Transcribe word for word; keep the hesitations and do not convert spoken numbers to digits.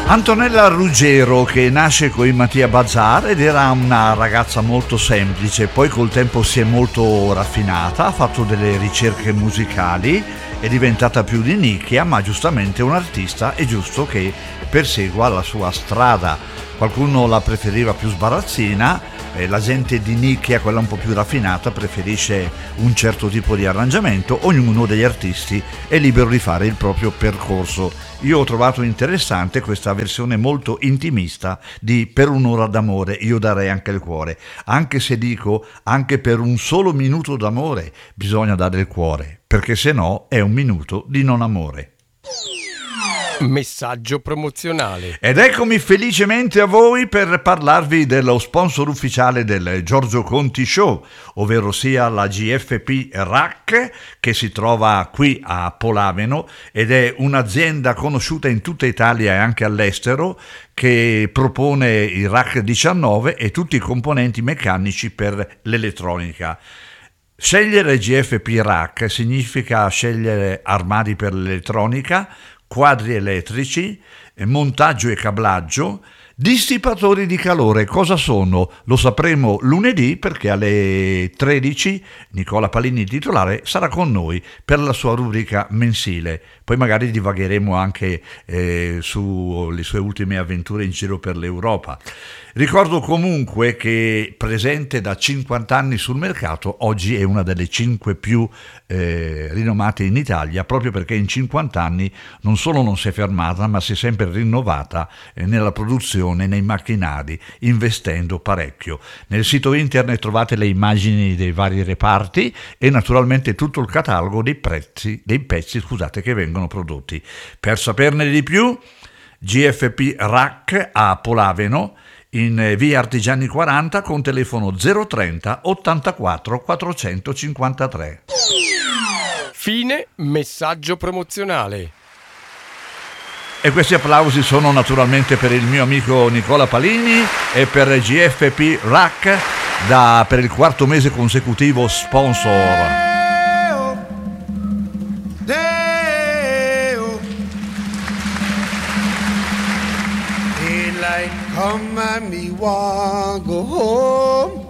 Antonella Ruggero, che nasce con i Mattia Bazar ed era una ragazza molto semplice, poi col tempo si è molto raffinata, ha fatto delle ricerche musicali, è diventata più di nicchia, ma giustamente un artista è giusto che persegua la sua strada. Qualcuno la preferiva più sbarazzina, eh, la gente di nicchia, quella un po' più raffinata, preferisce un certo tipo di arrangiamento. Ognuno degli artisti è libero di fare il proprio percorso. Io ho trovato interessante questa versione molto intimista di Per un'ora d'amore, io darei anche il cuore, anche se dico anche per un solo minuto d'amore bisogna dare il cuore, perché se no è un minuto di non amore. Messaggio promozionale. Ed eccomi felicemente a voi per parlarvi dello sponsor ufficiale del Giorgio Conti Show, ovvero sia la G F P Rack, che si trova qui a Polaveno ed è un'azienda conosciuta in tutta Italia e anche all'estero, che propone il Rack diciannove e tutti i componenti meccanici per l'elettronica. Scegliere G F P Rack significa scegliere armadi per l'elettronica, quadri elettrici, montaggio e cablaggio, dissipatori di calore. Cosa sono? Lo sapremo lunedì, perché alle tredici Nicola Palini, titolare, sarà con noi per la sua rubrica mensile. Poi magari divagheremo anche eh, sulle sue ultime avventure in giro per l'Europa. Ricordo comunque che presente da cinquanta anni sul mercato, oggi è una delle cinque più eh, rinomate in Italia, proprio perché in cinquanta anni non solo non si è fermata, ma si è sempre rinnovata eh, nella produzione, nei macchinari, investendo parecchio. Nel sito internet trovate le immagini dei vari reparti e naturalmente tutto il catalogo dei prezzi, dei pezzi scusate, che vengono prodotti. Per saperne di più, G F P Rack a Polaveno, in via Artigiani quaranta, con telefono zero trenta ottantaquattro quattrocentocinquantatré. Fine messaggio promozionale. E questi applausi sono naturalmente per il mio amico Nicola Palini e per G F P Rack, da per il quarto mese consecutivo sponsor. Come and me want go home.